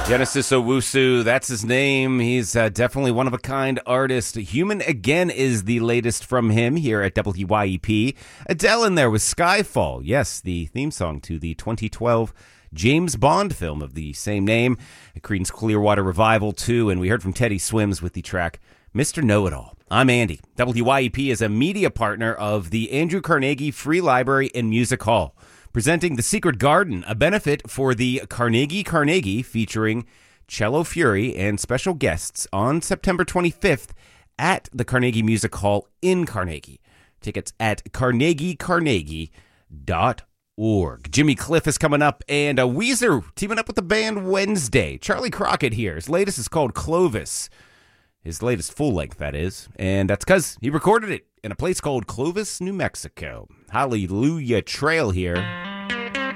Genesis Owusu, that's his name. He's definitely one-of-a-kind artist. Human Again is the latest from him here at WYEP. Adele in there with Skyfall. Yes, the theme song to the 2012 James Bond film of the same name. Creedence Clearwater Revival, too. And we heard from Teddy Swims with the track Mr. Know-It-All. I'm Andy. WYEP is a media partner of the Andrew Carnegie Free Library and Music Hall, presenting The Secret Garden, a benefit for the Carnegie featuring Cello Fury and special guests on September 25th at the Carnegie Music Hall in Carnegie. Tickets at carnegiecarnegie.org. Jimmy Cliff is coming up, and Weezer teaming up with the band Wednesday. Charlie Crockett here. His latest is called Clovis. His latest full length, that is. And that's because he recorded it in a place called Clovis, New Mexico. Hallelujah Trail here.